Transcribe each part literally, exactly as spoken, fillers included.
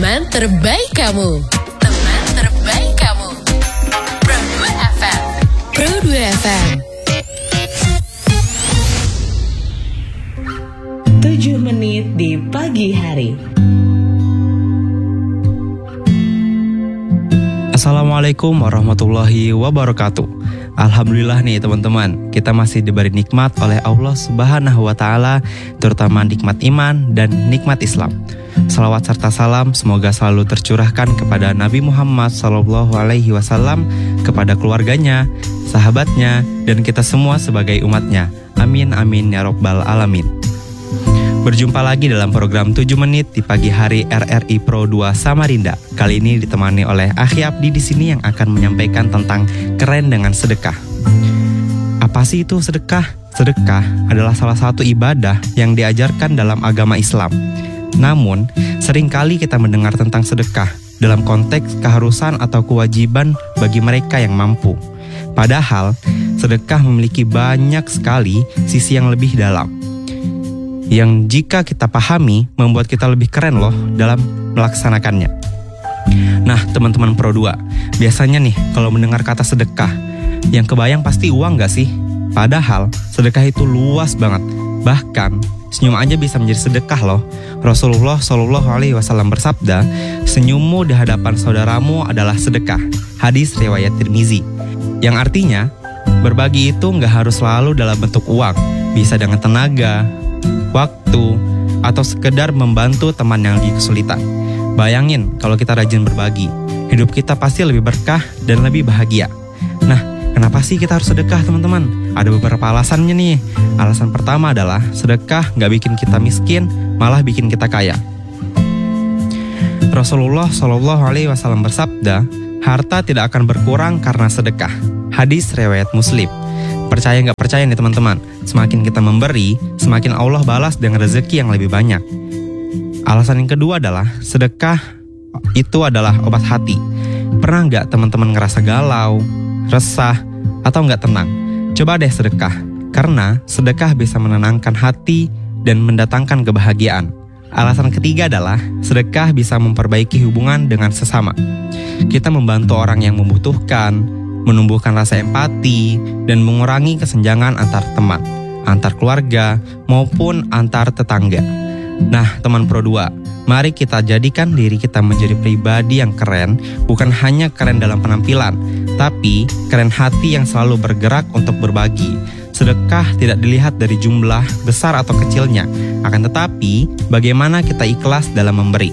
Teman terbaik kamu. Teman terbaik kamu. Pro dua F M. Pro dua F M. tujuh menit di pagi hari. Assalamualaikum warahmatullahi wabarakatuh. Alhamdulillah nih teman-teman, kita masih diberi nikmat oleh Allah Subhanahu wa Ta'ala, terutama nikmat iman dan nikmat Islam. Salawat serta salam semoga selalu tercurahkan kepada Nabi Muhammad Sallallahu Alaihi Wasallam, kepada keluarganya, sahabatnya, dan kita semua sebagai umatnya. Amin amin ya robbal alamin. Berjumpa lagi dalam program tujuh menit di pagi hari R R I Pro dua Samarinda. Kali ini ditemani oleh Akhi Abdi di sini yang akan menyampaikan tentang keren dengan sedekah. Apa sih itu sedekah? Sedekah adalah salah satu ibadah yang diajarkan dalam agama Islam. Namun, seringkali kita mendengar tentang sedekah dalam konteks keharusan atau kewajiban bagi mereka yang mampu. Padahal, sedekah memiliki banyak sekali sisi yang lebih dalam, yang jika kita pahami membuat kita lebih keren loh dalam melaksanakannya. Nah teman-teman Pro dua, biasanya nih kalau mendengar kata sedekah, yang kebayang pasti uang gak sih? Padahal sedekah itu luas banget. Bahkan senyum aja bisa menjadi sedekah loh. Rasulullah Shallallahu Alaihi Wasallam bersabda, senyummu di hadapan saudaramu adalah sedekah. Hadis riwayat Tirmizi. Yang artinya berbagi itu gak harus selalu dalam bentuk uang. Bisa dengan tenaga, waktu, atau sekedar membantu teman yang lagi kesulitan. Bayangin kalau kita rajin berbagi, hidup kita pasti lebih berkah dan lebih bahagia. Nah, kenapa sih kita harus sedekah teman-teman? Ada beberapa alasannya nih. Alasan pertama adalah sedekah gak bikin kita miskin, malah bikin kita kaya. Rasulullah Shallallahu Alaihi Wasallam bersabda, harta tidak akan berkurang karena sedekah. Hadis riwayat Muslim. Percaya nggak percaya nih teman-teman, semakin kita memberi, semakin Allah balas dengan rezeki yang lebih banyak. Alasan yang kedua adalah sedekah itu adalah obat hati. Pernah nggak teman-teman ngerasa galau, resah, atau nggak tenang? Coba deh sedekah, karena sedekah bisa menenangkan hati dan mendatangkan kebahagiaan. Alasan ketiga adalah sedekah bisa memperbaiki hubungan dengan sesama. Kita membantu orang yang membutuhkan, menumbuhkan rasa empati, dan mengurangi kesenjangan antar teman, antar keluarga, maupun antar tetangga. Nah, teman Pro dua, mari kita jadikan diri kita menjadi pribadi yang keren, bukan hanya keren dalam penampilan, tapi keren hati yang selalu bergerak untuk berbagi. Sedekah tidak dilihat dari jumlah besar atau kecilnya, akan tetapi bagaimana kita ikhlas dalam memberi.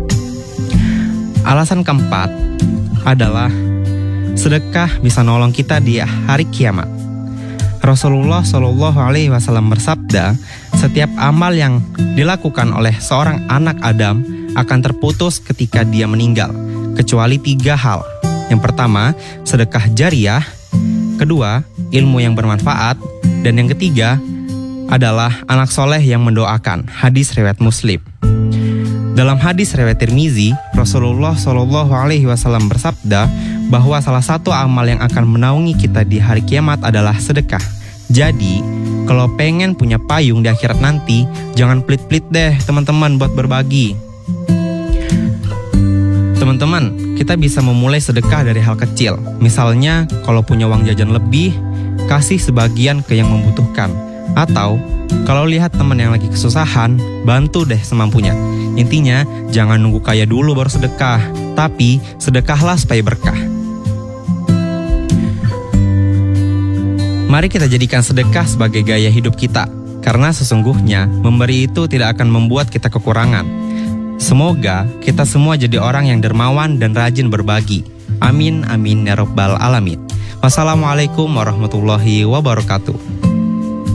Alasan keempat adalah sedekah bisa nolong kita di hari kiamat. Rasulullah Shallallahu Alaihi Wasallam bersabda, setiap amal yang dilakukan oleh seorang anak Adam akan terputus ketika dia meninggal, kecuali tiga hal. Yang pertama, sedekah jariyah. Kedua, ilmu yang bermanfaat. Dan yang ketiga adalah anak soleh yang mendoakan. Hadis riwayat Muslim. Dalam hadis riwayat Tirmizi, Rasulullah Shallallahu Alaihi Wasallam bersabda bahwa salah satu amal yang akan menaungi kita di hari kiamat adalah sedekah. Jadi, kalau pengen punya payung di akhirat nanti, jangan pelit-pelit deh teman-teman buat berbagi. Teman-teman, kita bisa memulai sedekah dari hal kecil. Misalnya, kalau punya uang jajan lebih, kasih sebagian ke yang membutuhkan. Atau, kalau lihat teman yang lagi kesusahan, bantu deh semampunya. Intinya, jangan nunggu kaya dulu baru sedekah, tapi sedekahlah supaya berkah. Mari kita jadikan sedekah sebagai gaya hidup kita, karena sesungguhnya memberi itu tidak akan membuat kita kekurangan. Semoga kita semua jadi orang yang dermawan dan rajin berbagi. Amin amin ya robbal alamin. Wassalamualaikum warahmatullahi wabarakatuh.